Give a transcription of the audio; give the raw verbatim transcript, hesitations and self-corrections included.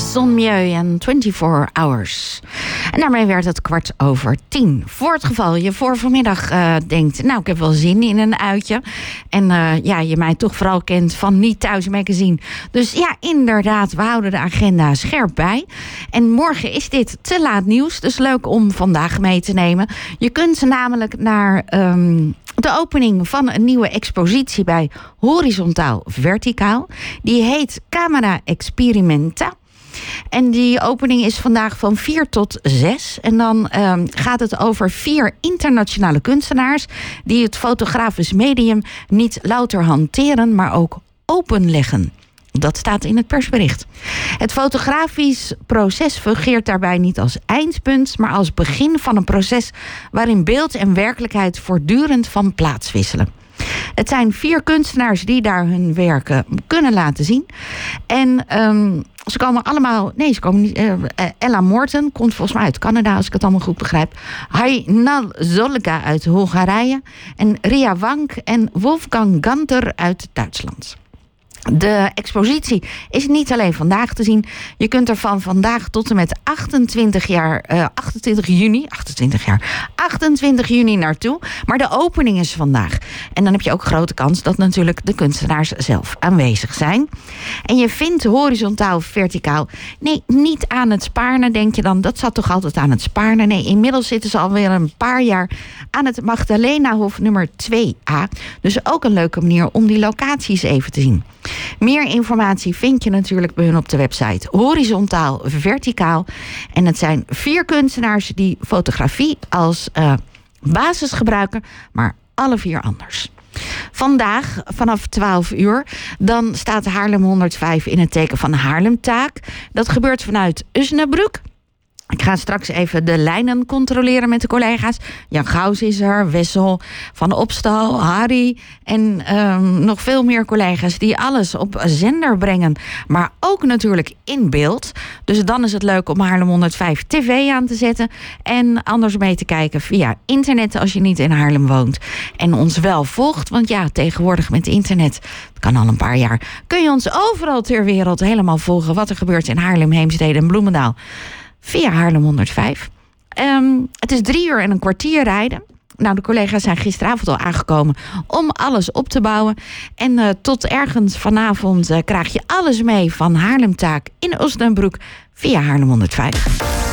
Son Mieu en vierentwintig hours. En daarmee werd het kwart over tien. Voor het geval je voor vanmiddag uh, denkt... nou, ik heb wel zin in een uitje. En uh, ja, je mij toch vooral kent van Niet Thuis Magazine. Dus ja, inderdaad, we houden de agenda scherp bij. En morgen is dit te laat nieuws. Dus leuk om vandaag mee te nemen. Je kunt namelijk naar... Um, de opening van een nieuwe expositie bij Horizontaal Verticaal. Die heet Camera Experimenta. En die opening is vandaag van vier tot zes. En dan um, gaat het over vier internationale kunstenaars... die het fotografisch medium niet louter hanteren, maar ook openleggen. Dat staat in het persbericht. Het fotografisch proces fungeert daarbij niet als eindpunt... maar als begin van een proces waarin beeld en werkelijkheid voortdurend van plaats wisselen. Het zijn vier kunstenaars die daar hun werken kunnen laten zien. En um, ze komen allemaal... Nee, ze komen niet... Uh, Ella Morton komt volgens mij uit Canada, als ik het allemaal goed begrijp. Hainal Zolga uit Hongarije. En Ria Wank en Wolfgang Ganter uit Duitsland. De expositie is niet alleen vandaag te zien. Je kunt er van vandaag tot en met achtentwintig jaar, uh, achtentwintig juni, achtentwintig jaar, achtentwintig juni naartoe. Maar de opening is vandaag. En dan heb je ook grote kans dat natuurlijk de kunstenaars zelf aanwezig zijn. En je vindt horizontaal verticaal. Nee, niet aan het Spaarne, denk je dan. Dat zat toch altijd aan het Spaarne? Nee, inmiddels zitten ze alweer een paar jaar aan het Magdalenahof nummer twee A. Dus ook een leuke manier om die locaties even te zien. Meer informatie vind je natuurlijk bij hun op de website Horizontaal Verticaal. En het zijn vier kunstenaars die fotografie als uh, basis gebruiken, maar alle vier anders. Vandaag vanaf twaalf uur, dan staat Haarlem honderdvijf in het teken van Haarlemtaak. Dat gebeurt vanuit Usnabroek. Ik ga straks even de lijnen controleren met de collega's. Jan Gauws is er, Wessel, Van Opstal, Harry... en um, nog veel meer collega's die alles op zender brengen. Maar ook natuurlijk in beeld. Dus dan is het leuk om Haarlem honderdvijf tv aan te zetten... en anders mee te kijken via internet als je niet in Haarlem woont. En ons wel volgt, want ja, tegenwoordig met internet... het kan al een paar jaar... kun je ons overal ter wereld helemaal volgen... wat er gebeurt in Haarlem, Heemstede en Bloemendaal... via Haarlem honderdvijf. Um, het is drie uur en een kwartier rijden. Nou, de collega's zijn gisteravond al aangekomen om alles op te bouwen. En uh, tot ergens vanavond uh, krijg je alles mee van Haarlemtaak in Osnabrück via Haarlem honderdvijf.